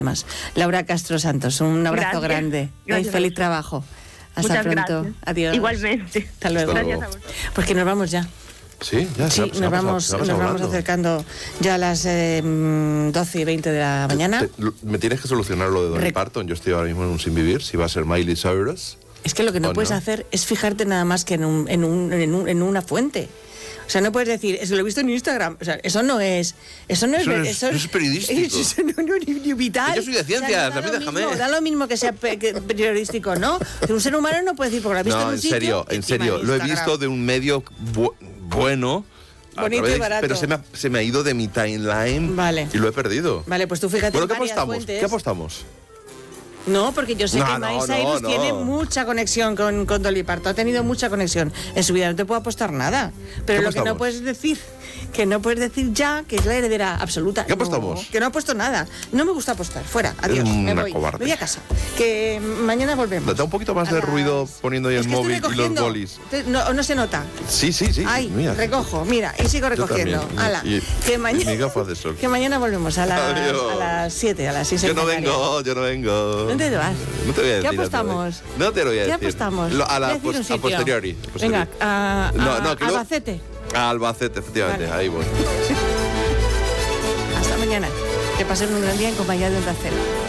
más. Laura Castro Santos, un abrazo grande. Gracias. Feliz trabajo. Hasta Muchas pronto. gracias. Adiós. Igualmente. Hasta luego. Gracias a vosotros. Pues que nos vamos ya. Sí, ya Sí, nos vamos acercando ya a las 12:20 de la mañana. Me tienes que solucionar lo de Dolly Parton. Yo estoy ahora mismo en un sin vivir. Si va a ser Miley Cyrus. Es que lo que no puedes hacer es fijarte nada más que en una fuente. O sea, no puedes decir, es que lo he visto en Instagram. O sea, eso no es periodístico. Eso no es vital. Yo soy de ciencias, a mí déjame. Da lo mismo que sea periodístico, ¿no? Que un ser humano no puede decir, porque lo ha visto en un sitio. En serio, lo he visto de un medio bueno. Bonito y barato. Pero se me ha ido de mi timeline. Vale. Y lo he perdido. Vale, pues tú fíjate Bueno, en varias fuentes. ¿Qué apostamos? No, porque yo sé que Miley Cyrus tiene mucha conexión con Dolly Parton. Ha tenido mucha conexión en su vida. No te puedo apostar nada. Pero lo que no puedes decir, ya que es la heredera absoluta. ¿Qué apostamos? Que no apuesto nada. No me gusta apostar. Fuera. Adiós. Me voy. Cobarde. Me voy a casa. Que mañana volvemos. Da un poquito más de ruido poniendo ahí el móvil y los bolis. No se nota. Sí. Ay, mira. recojo. Mira, y sigo recogiendo. Ala. Que mañana. Mi gafas de sol. Que mañana volvemos a las 7, a las 6. Yo no vengo. ¿Dónde te vas? No te voy a decir. ¿Qué apostamos? No te lo voy a decir. ¿Qué apostamos? A posteriori. Venga, Albacete. A Albacete, efectivamente. Vale. Ahí voy. Hasta mañana. Que pasen un gran día en compañía de Onda Cero.